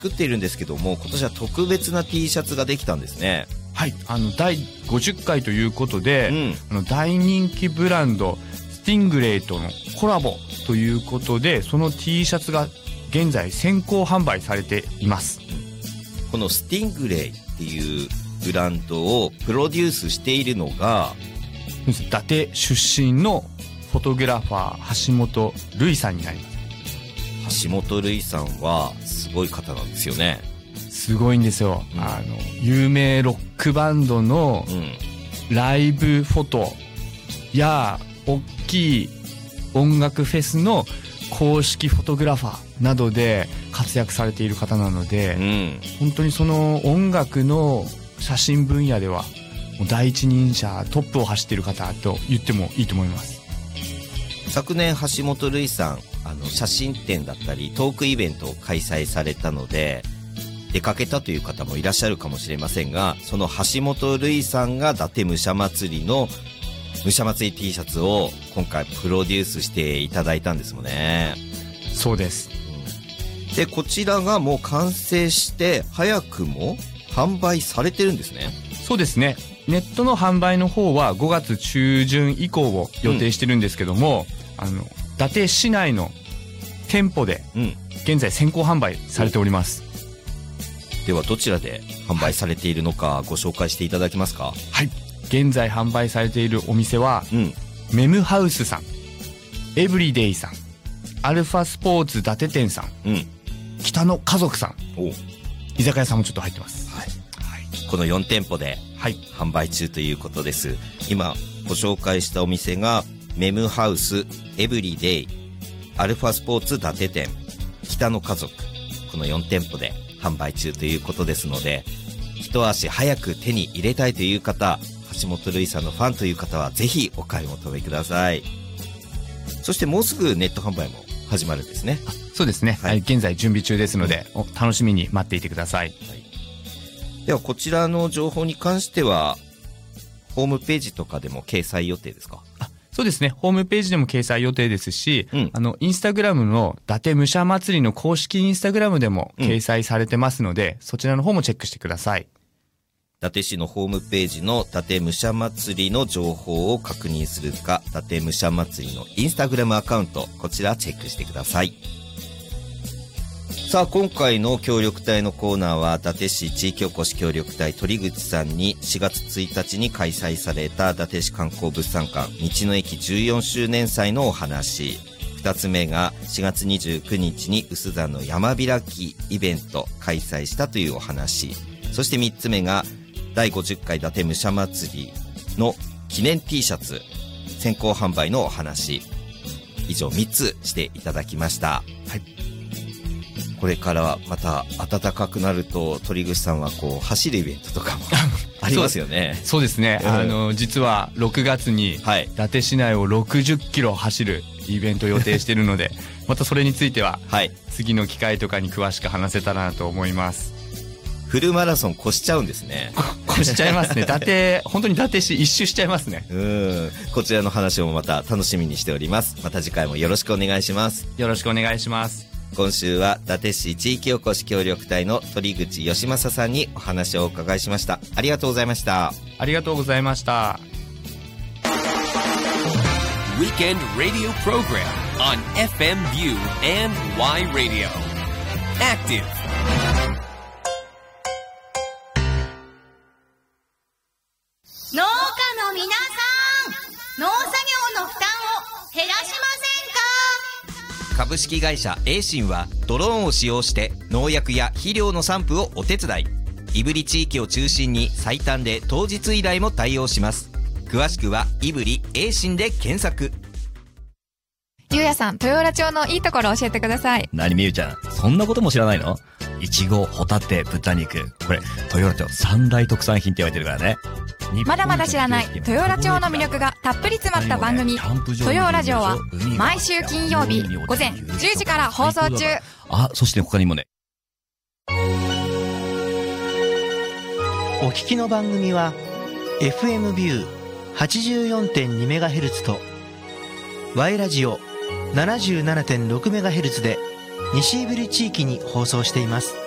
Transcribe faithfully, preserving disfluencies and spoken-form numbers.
作っているんですけども、今年は特別な T シャツができたんですね。 はい、あのだいごじゅっかいということで、 うん、 あの大人気ブランドスティングレイとのコラボということで、その T シャツが現在先行販売されています。 このスティングレイっていうブランドをプロデュースしているのが、 伊達出身のフォトグラファー橋本瑠衣さんになります。 橋本瑠衣さんはすごい方なんですよね。 すごいんですよ、うん、あの有名ロックバンドのライブフォトや大きい音楽フェスの公式フォトグラファーなどで活躍されている方なので、うん、本当にその音楽の写真分野ではもう第一人者トップを走っている方と言ってもいいと思います。 昨年橋本瑠衣さん、あの写真展だったりトークイベントを開催されたので出かけたという方もいらっしゃるかもしれませんが、その橋本瑠衣さんが伊達武者祭りの武者祭り T シャツを今回プロデュースしていただいたんですもんね。 そうです、 うん、でこちらがもう完成して早くも販売されてるんですね。 そうですね、ネットの販売の方はごがつ中旬以降を予定してるんですけども、うん、あの伊達市内の店舗で現在先行販売されております、 うん、ではどちらで販売されているのかご紹介していただけますか。 はい、現在販売されているお店は、うん、メムハウスさん、エブリデイさん、アルファスポーツ伊達店さん、うん、北の家族さん、居酒屋さんもちょっと入ってます、はいはい、このよん店舗で販売中ということです。今ご紹介したお店がメムハウス、エブリデイ、アルファスポーツ伊達店、北の家族、このよん店舗で販売中ということですので、一足早く手に入れたいという方、橋本瑠衣さんのファンという方はぜひお買い求めください。そしてもうすぐネット販売も始まるんですね。 そうですね、はい、現在準備中ですので、うん、お楽しみに待っていてください、はい、 ではこちらの情報に関してはホームページとかでも掲載予定ですか。 あ、そうですね、ホームページでも掲載予定ですし、うん、あのインスタグラムの伊達武者祭りの公式インスタグラムでも掲載されてますので、うん、そちらの方もチェックしてください。 伊達市のホームページの伊達武者祭りの情報を確認するか、伊達武者祭りのインスタグラムアカウント、こちらチェックしてください。さあ今回の協力隊のコーナーは伊達市地域おこし協力隊鳥口さんにしがつついたちに開催された伊達市観光物産館道の駅じゅうよんしゅうねん祭のお話、ふたつめがしがつにじゅうくにちに臼山の山開きイベント開催したというお話、そしてみっつめがだいごじゅっかい伊達武者祭りの記念 T シャツ先行販売のお話、以上みっつしていただきました。はい、これからはまた暖かくなると鳥口さんはこう走るイベントとかもありますよね。 そう、そうですね、うん、あの実はろくがつに伊達市内をろくじゅっキロ走るイベント予定しているのでまたそれについては次の機会とかに詳しく話せたらなと思います。 フルマラソン越しちゃうんですね。 越しちゃいますね。伊達、本当に伊達市一周しちゃいますね。 うん。こちらの話もまた楽しみにしております。また次回もよろしくお願いします。 よろしくお願いします。 今週は伊達市地域おこし協力隊の鳥口義正さんにお話をお伺いしました。ありがとうございました。 ありがとうございました。 Weekend Radio Program on エフエム View and Y Radio Active。 農家の皆さん、農作業の負担を減らしませんか？ 株式会社エーシンはドローンを使用して農薬や肥料の散布をお手伝い。胆振地域を中心に最短で当日依頼も対応します。詳しくは胆振エーシンで検索。 ゆうやさん、豊浦町のいいところ教えてください。 なにみゆちゃん、そんなことも知らないの？いちご、ホタテ、豚肉、これ豊浦町三大特産品って言われてるからね。 まだまだ知らない豊浦町の魅力がたっぷり詰まった番組、豊浦城は毎週金曜日午前じゅうじから放送中。 あ、そして他にもね。 お聞きの番組は エフエム ビュー はちじゅうよんてんにメガヘルツ と Y ラジオ ななじゅうななてんろくメガヘルツ で西胆振地域に放送しています。